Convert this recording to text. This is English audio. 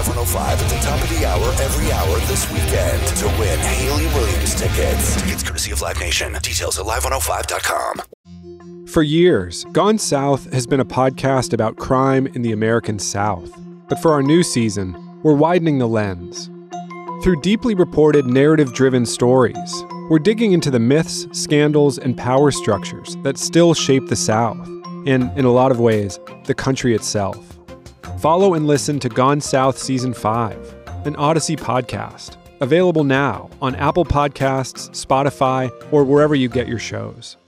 Live 105 at the top of the hour every hour this weekend to win Haley Williams tickets. Tickets courtesy of Live Nation. Details at live105.com. For years, Gone South has been a podcast about crime in the American South. But for our new season, we're widening the lens. Through deeply reported, narrative-driven stories, we're digging into the myths, scandals, and power structures that still shape the South, and, in a lot of ways, the country itself. Follow and listen to Gone South Season 5, an Odyssey podcast, available now on Apple Podcasts, Spotify, or wherever you get your shows.